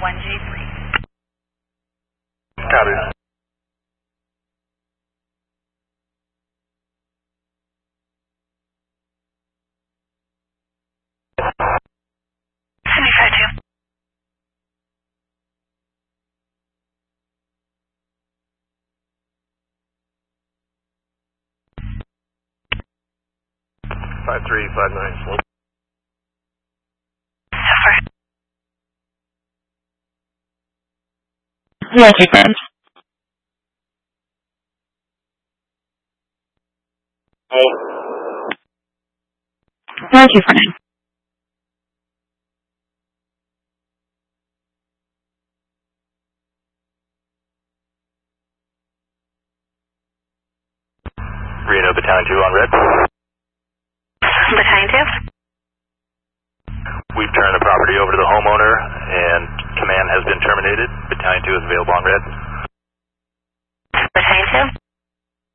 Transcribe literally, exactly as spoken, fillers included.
one J three. Copy. seventy-five two. Five three five nine slope. Over. Yeah, confirmed. Hey. Thank you for now. Reno Battalion two on red. Battalion two. We've turned the property over to the homeowner and command has been terminated. Battalion two is available on red.